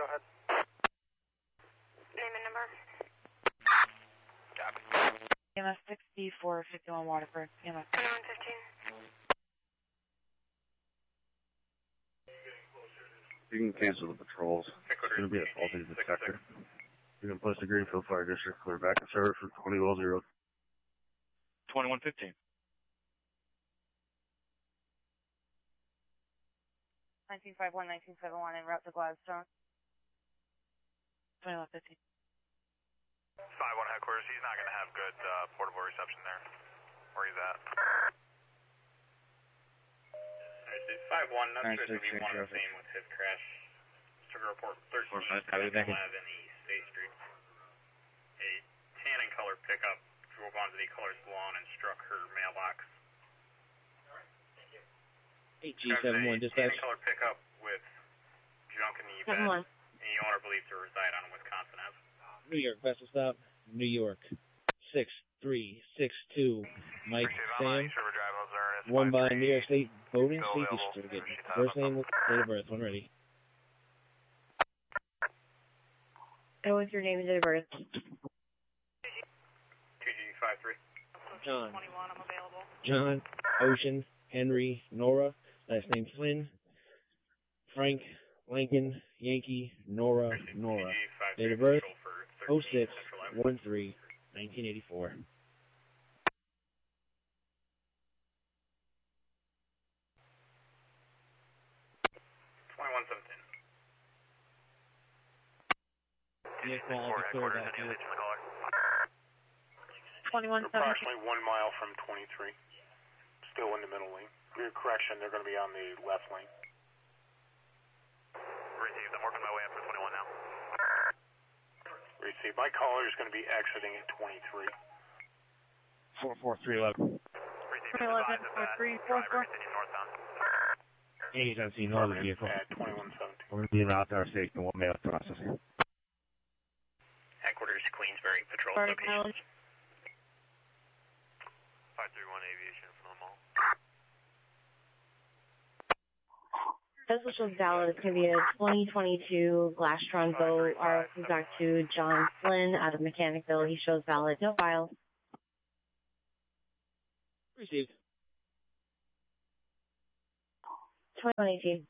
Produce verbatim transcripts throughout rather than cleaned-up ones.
go ahead. Name and number. Copy. E M S sixty-four fifty-one Waterford. E M S twenty-one fifteen. You can cancel the patrols. It's going to be a faulty detector. You can post a Greenfield Fire District clear back and service for twenty well zero. twenty-one fifteen. nineteen five one, nineteen seven one, en route to Gladstone. twenty-one fifteen. five one headquarters, he's not going to have good uh, portable reception there. Where he's at. five one, not sure if we want the same with his crash. Took a report thirteen eleven State Street. A tan and color pickup drove onto the colors lawn and struck her mailbox. H G seven one dispatch. Tan and color pickup with junk in the bed. And the owner believed to reside on Wisconsin Ave. New York, vessel stop. New York. six three six two. Mike Sam. One by New York State Voting Safety Certificate. First name, date of birth. One ready. And what's your name and date of birth? two G five three. John. twenty-one, I'm available. John, Ocean, Henry, Nora. Last name Flynn. Frank, Lincoln, Yankee, Nora, Nora. Date of birth oh six one three nineteen eighty-four. twenty-one seventeen. Yeah, call the clear back here. twenty-one seventeen. Approximately one mile from twenty-three. Still in the middle lane. Your correction, they're going to be on the left lane. Received, I'm working my way up to twenty-one now. Received. My caller is going to be exiting at twenty-three. four four three eleven. Received, eleven, four three four four. He's on scene, northern vehicle. At twenty-one seventeen. We're going to be in out there station, one mail processing. Headquarters, Queensbury, patrol Sorry, locations. five three one aviation from the mall. Vessel shows valid. It's going to be a twenty twenty-two Glastron boat. R O C back to John Flynn out of Mechanicville. He shows valid. No files. Received. twenty-one eighteen.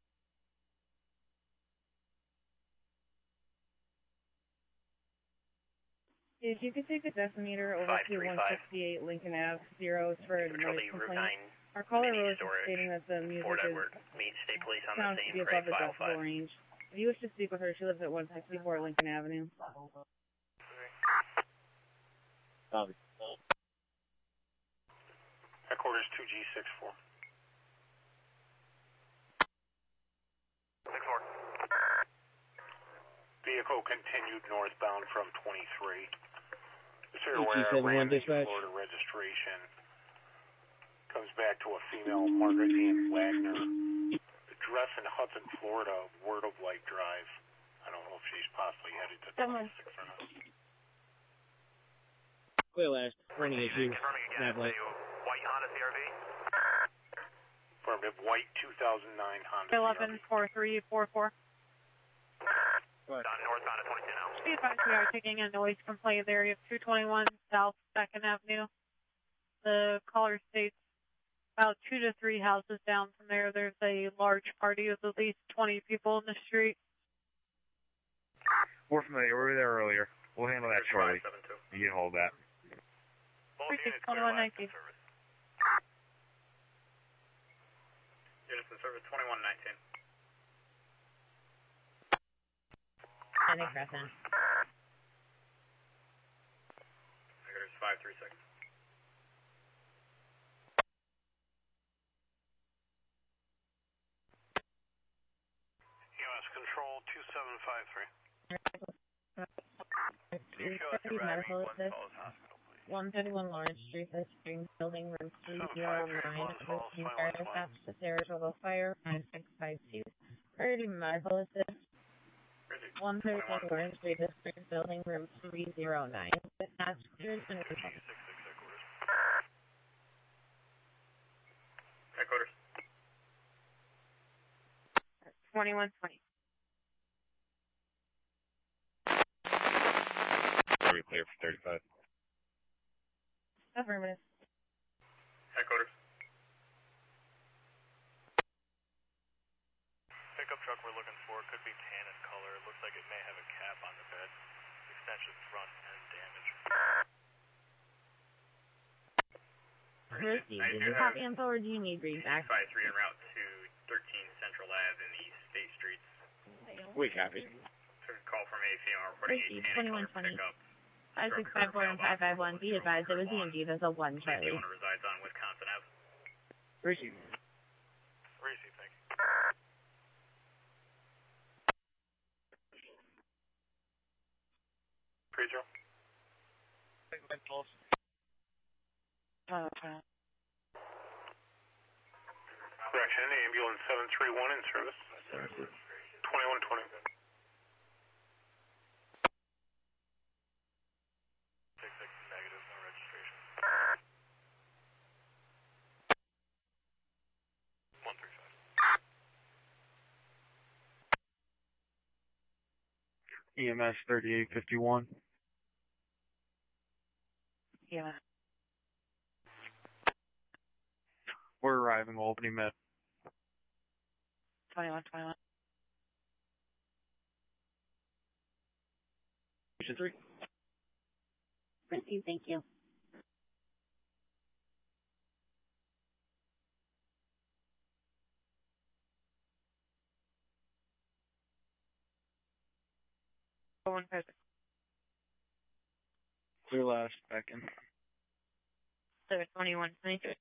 If you could take the decimeter over to one sixty-eight Lincoln Ave, zeros for a noise complaint. Our caller was stating that the music is, sounds to be above the decibel range. If you wish to speak with her, she lives at one sixty-four Lincoln Avenue. Copy. Headquarters two G six four. six four. Vehicle continued northbound from twenty-three. Just so you're H G aware, seven one Ramsey, dispatch. Florida registration comes back to a female, Margaret Ann Wagner. Address in Hudson, Florida, Word of Light Drive. I don't know if she's possibly headed to twenty-six or not. Clear last. Running issue. Confirming again, Nav light. white Honda C R V. Affirmative, white two thousand nine Honda eleven four three four four. Down northbound at twenty-two now. Be advised we are taking a noise complaint area of two twenty-one South second Avenue. The caller states about two to three houses down from there, there's a large party of at least twenty people in the street. We're familiar. We were there earlier. We'll handle that shortly. You can hold that. twenty-one nineteen. Units in service twenty-one nineteen. Sending Crescent. Headquarters five three six. U S Control two seven five three. Medical assist. one thirty-one Lawrence Street, the Springs Building, room three zero nine. Listening fire stops to Saratoga Fire, five six five two. Priority medical assist. one thirty-one Lawrence Street, the Springs Building, room three zero nine. Dispatch cleared and resolved. Headquarters. twenty-one twenty. Are we clear for thirty-five? Affirmative. Headquarters. Pickup truck we're looking for could be tan in color. It looks like it may have a cap on the bed. Extension front end damage. Mercy, did you copy info or do you need readback? five three en route to thirteen Central Ave in the State Streets. We copy. Took a call from a female reporting a tan twenty-one color twenty. pickup. five six five four and five five one. Be advised, it was E M D. There's a one The Charlie. owner resides on Wisconsin Ave. Receive. Receive, thank you. three zero. Uh, uh. Correction, ambulance seven three one in service. twenty-one twenty. six six negative, no registration. one three five. E M S thirty-eight fifty-one. Yeah. We're arriving, Albany Med. twenty-one twenty-one. Station three. Receive, thank you. One person. Clear last, back in. Service twenty-one twenty-three.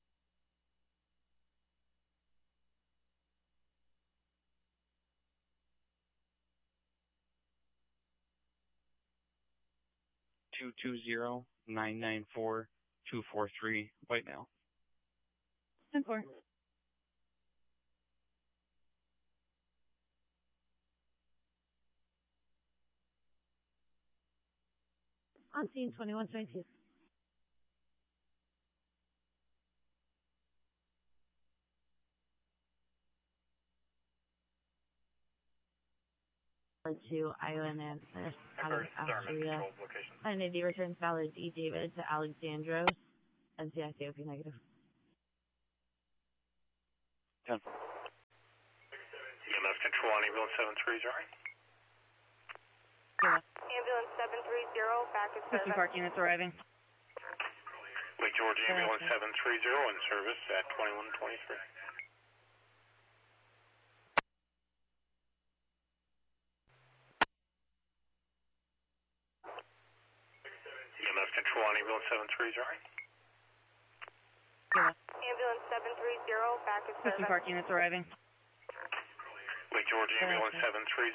two two zero nine nine four two four three, White Nail. ten four. On scene twenty-one twenty-two. To Island and out of Austria. nine eighty returns valid D. David to Alexandros. N C I C O P negative. ten. E M S control on ambulance seven three zero. Yeah. Ambulance seven three zero, back in service. fifty park units arriving. Lake George ambulance seven three zero in service at twenty-one twenty-three. E M S control on ambulance seven three zero. Yeah. Ambulance seven three zero, back in service. fifty park units arriving. Lake George ambulance seven three zero.